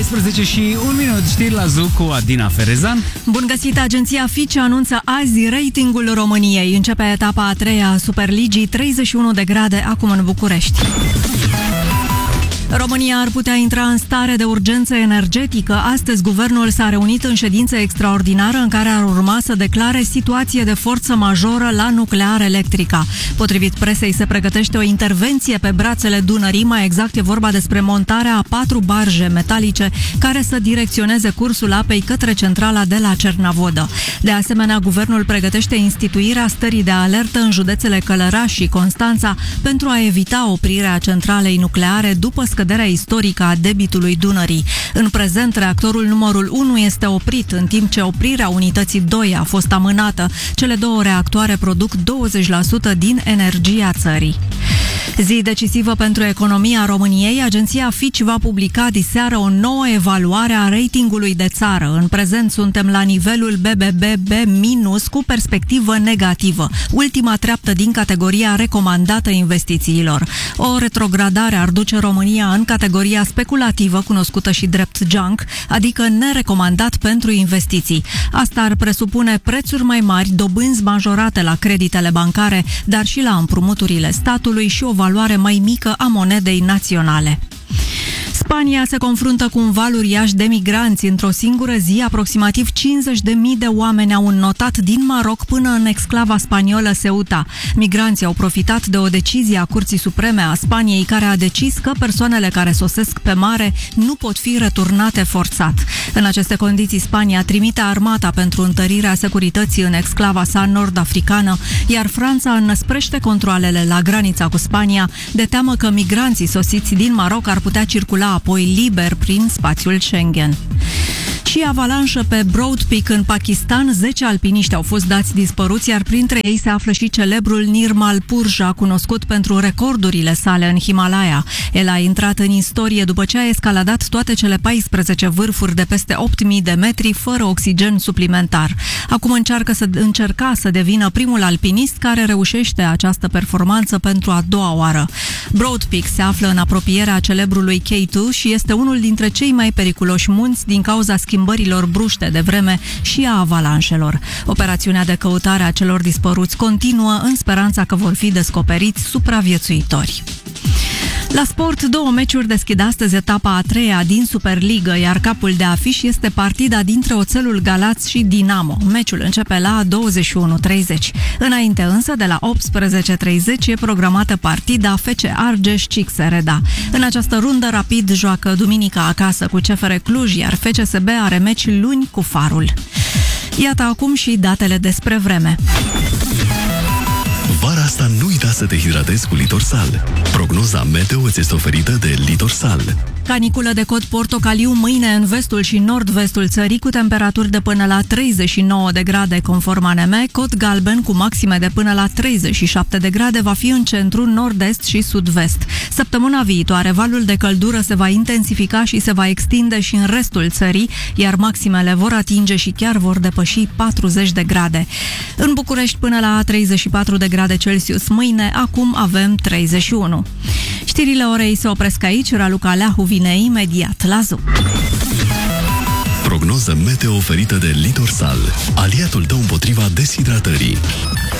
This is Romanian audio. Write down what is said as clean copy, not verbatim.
12 și 1 minut, știri la zi cu Adina Ferezan. Bun găsit! Agenția Fitch anunță azi ratingul României. Începe etapa a treia a Superligii, 31 de grade acum în București. România ar putea intra în stare de urgență energetică. Astăzi, guvernul s-a reunit în ședință extraordinară în care ar urma să declare situație de forță majoră la nuclear electrica. Potrivit presei, se pregătește o intervenție pe brațele Dunării, mai exact e vorba despre montarea a 4 barje metalice care să direcționeze cursul apei către centrala de la Cernavodă. De asemenea, guvernul pregătește instituirea stării de alertă în județele Călăraș și Constanța pentru a evita oprirea centralei nucleare după scăderea istorică a debitului Dunării. În prezent, reactorul numărul 1 este oprit, în timp ce oprirea unității 2 a fost amânată. Cele două reactoare produc 20% din energia țării. Zi decisivă pentru economia României, agenția Fitch va publica diseară o nouă evaluare a ratingului de țară. În prezent suntem la nivelul BBB B- cu perspectivă negativă, ultima treaptă din categoria recomandată investițiilor. O retrogradare ar duce România în categoria speculativă, cunoscută și drept junk, adică nerecomandat pentru investiții. Asta ar presupune prețuri mai mari, dobânzi majorate la creditele bancare, dar și la împrumuturile statului și o valoare mai mică a monedei naționale. Spania se confruntă cu un val uriaș de migranți. Într-o singură zi, aproximativ 50.000 de oameni au înnotat din Maroc până în exclava spaniolă Ceuta. Migranții au profitat de o decizie a Curții Supreme a Spaniei care a decis că persoanele care sosesc pe mare nu pot fi returnate forțat. În aceste condiții, Spania trimite armata pentru întărirea securității în exclava sa nord-africană, iar Franța înăsprește controalele la granița cu Spania, de teamă că migranții sosiți din Maroc ar putea circula apoi liber prin spațiul Schengen. Și avalanșă pe Broad Peak în Pakistan, 10 alpiniști au fost dați dispăruți, iar printre ei se află și celebrul Nirmal Purja, cunoscut pentru recordurile sale în Himalaya. El a intrat în istorie după ce a escaladat toate cele 14 vârfuri de peste 8.000 de metri fără oxigen suplimentar. Acum încerca să devină primul alpinist care reușește această performanță pentru a doua oară. Broad Peak se află în apropierea celebrului K2 și este unul dintre cei mai periculoși munți din cauza schimbărilor bruște de vreme și a avalanșelor. Operațiunea de căutare a celor dispăruți continuă în speranța că vor fi descoperiți supraviețuitori. La sport, 2 meciuri deschid astăzi etapa a treia din Superligă, iar capul de afiș este partida dintre Oțelul Galați și Dinamo. Meciul începe la 21:30. Înainte însă, de la 18:30, e programată partida FC Argeș-Cix Reda. În această rundă, Rapid joacă duminica acasă cu CFR Cluj, iar FCSB are meci luni cu Farul. Iată acum și datele despre vreme. Vara asta nu uita să te hidratezi cu Litorsal. Prognoza meteo îți este oferită de Litorsal. Caniculă de cod portocaliu mâine în vestul și nord-vestul țării, cu temperaturi de până la 39 de grade conform ANM. Cod galben cu maxime de până la 37 de grade va fi în centru, nord-est și sud-vest. Săptămâna viitoare, valul de căldură se va intensifica și se va extinde și în restul țării, iar maximele vor atinge și chiar vor depăși 40 de grade. În București până la 34 de grade Celsius mâine, acum avem 31. Știrile orei se opresc aici, Raluca Leahu vine imediat la ZUP. Prognoză meteo oferită de Litorsal, aliatul tău împotriva deshidratării.